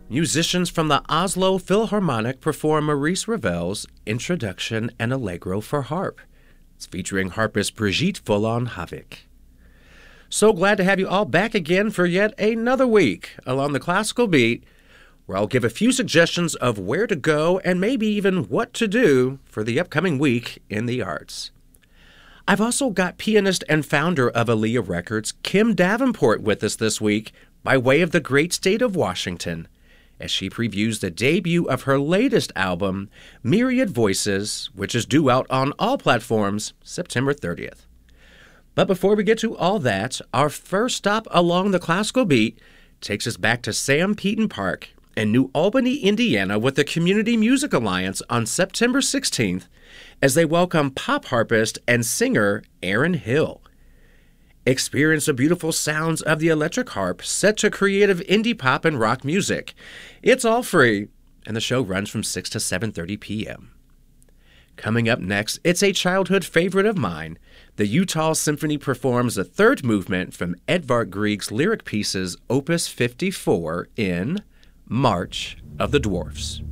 musicians from the Oslo Philharmonic perform Maurice Ravel's Introduction and Allegro for harp. It's featuring harpist Brigitte Follon-Havik. So glad to have you all back again for yet another week along the Classical Beat, where I'll give a few suggestions of where to go and maybe even what to do for the upcoming week in the arts. I've also got pianist and founder of Aliyah Records, Kim Davenport, with us this week by way of the great state of Washington, as she previews the debut of her latest album, Myriad Voices, which is due out on all platforms September 30th. But before we get to all that, our first stop along the Classical Beat takes us back to Sam Peeten Park in New Albany, Indiana, with the Community Music Alliance on September 16th as they welcome pop harpist and singer Aaron Hill. Experience the beautiful sounds of the electric harp set to creative indie pop and rock music. It's all free, and the show runs from 6 to 7:30 p.m. Coming up next, it's a childhood favorite of mine. The Utah Symphony performs the third movement from Edvard Grieg's lyric pieces Opus 54 in March of the Dwarfs.